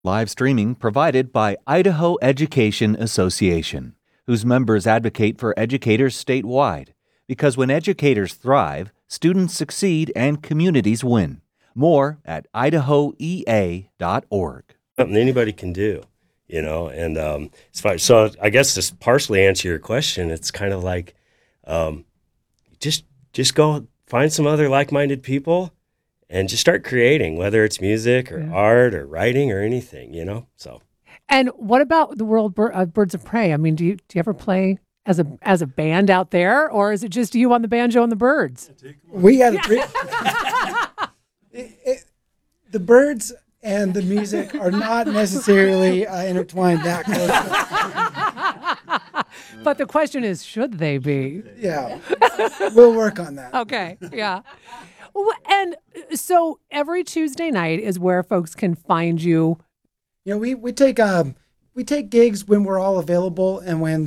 Live streaming provided by Idaho Education Association, whose members advocate for educators statewide. Because when educators thrive, students succeed and communities win. More at idahoea.org. Something anybody can do, and so I guess to partially answer your question, it's kind of like just go find some other like-minded people and just start creating, whether it's music or art or writing or anything, so. And what about the world of Birds of Prey? I mean, do you ever play as a band out there, or is it just you on the banjo and the birds? We had the birds and the music are not necessarily intertwined that closely. But the question is, should they be? Yeah, we'll work on that. Okay, yeah. And so every Tuesday night is where folks can find you. We take gigs when we're all available and when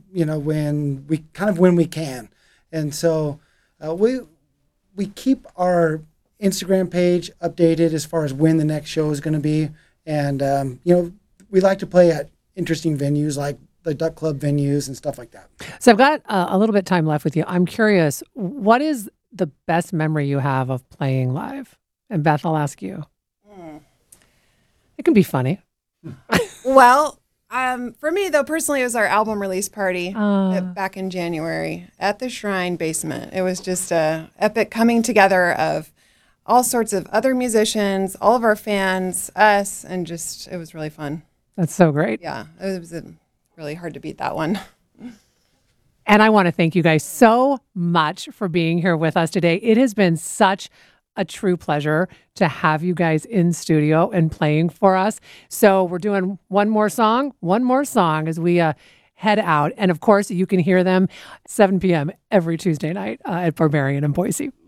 when we can, and so we keep our Instagram page updated as far as when the next show is going to be, and we like to play at interesting venues like the Duck Club venues and stuff like that. So I've got a little bit of time left with you. I'm curious, what is the best memory you have of playing live? And Beth, I'll ask you. It can be funny. Well, for me, though, personally, it was our album release party back in January at the Shrine basement. It was just a epic coming together of all sorts of other musicians, all of our fans, us, and just, it was really fun. That's so great. Yeah, it was really hard to beat that one. And I want to thank you guys so much for being here with us today. It has been such a true pleasure to have you guys in studio and playing for us. So we're doing one more song as we head out. And of course, you can hear them 7 p.m. every Tuesday night at Barbarian in Boise.